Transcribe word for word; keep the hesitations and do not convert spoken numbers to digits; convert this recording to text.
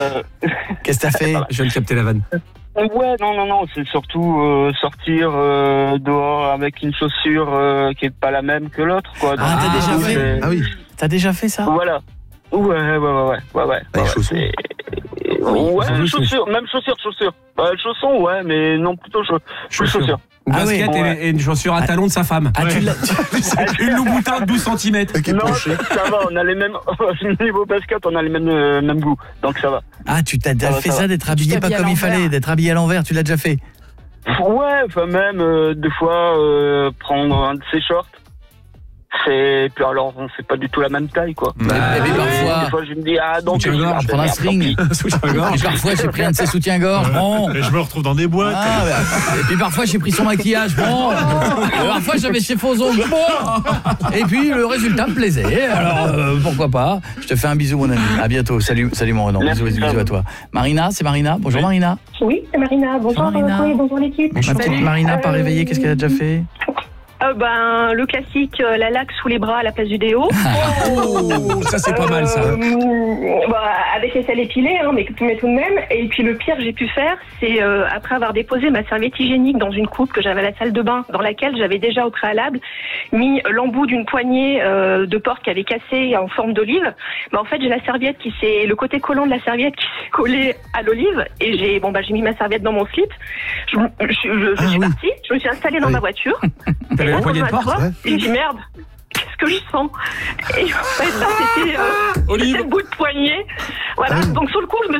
Euh... Qu'est-ce que t'as fait? Je viens de capter la vanne. Ouais, non, non, non, c'est surtout euh, sortir euh, dehors avec une chaussure euh, qui est pas la même que l'autre, quoi. Donc, Ah, t'as déjà c'est- fait? Ah oui. T'as déjà fait ça? Voilà. Ouais, ouais, ouais, ouais, ouais, ouais. Les ouais, chaussons. c'est- Oui, Ouais, ils ont chaussures, même chaussures, chaussures. Euh, chaussons, ouais, mais non, plutôt cha- Chaussures. chaussures. Une Ah basket oui. et- Ouais. et une chaussure à talons de sa femme. Ah, tu l'as. Une Louboutin de douze centimètres. Ok, Non, penché. ça va, on a les mêmes, niveau basket, on a les mêmes, euh, mêmes goûts, donc ça va. Ah, tu t'as déjà Ça va, fait ça ça, va. d'être habillé pas t'habilles à comme il l'envers. fallait, d'être habillé à l'envers, tu l'as déjà fait? Ouais, enfin même, euh, des fois, euh, prendre un de ses shorts, c'est, puis alors, on fait pas du tout la même taille, quoi. Eh ben, Ouais, parfois- Des fois, je me dis, ah, donc, Soutien-gorge, je prendre un string. Soutien-gorge. Et parfois, j'ai pris un de ses soutiens-gorge. Bon. Et je me retrouve dans des boîtes. Ah, bah. Et puis parfois, j'ai pris son maquillage. Bon. Et parfois, j'avais ses faux ongles. Bon. Et puis, le résultat me plaisait. Alors, euh, pourquoi pas. Je te fais un bisou, mon ami. À bientôt. Salut, salut mon Renan. Bisous, bisous, bisous à toi. Marina, c'est Marina. Bonjour, Oui. Marina. Oui, c'est Marina. Bonjour, Bonjour, Marina. Marina. Bonjour l'équipe. Ma petite Marina, pas Euh, réveillée, qu'est-ce qu'elle a déjà fait? euh, ben, le classique, euh, la laque sous les bras à la place du déo. Oh, ça c'est pas mal ça. Euh, bah, avec les selles épilées, hein, mais, mais tout de même. Et puis le pire que j'ai pu faire, c'est euh, après avoir déposé ma serviette hygiénique dans une coupe que j'avais à la salle de bain, dans laquelle j'avais déjà au préalable mis l'embout d'une poignée euh, de porte qui avait cassé en forme d'olive. Mais en fait, j'ai la serviette qui s'est, le côté collant de la serviette qui s'est collé à l'olive. Et j'ai, bon bah, j'ai mis ma serviette dans mon slip. Je, je, je, je Ah suis oui. partie. Je me suis installée dans Oui. ma voiture. T'avais Et la là, poignée de dans ma porte voie, ouais. j'ai dit merde. Qu'est-ce que je sens? Et en fait, ça, c'était euh, Olive. c'était le bout de poignet. Voilà. Ah oui. Donc sur le coup, je me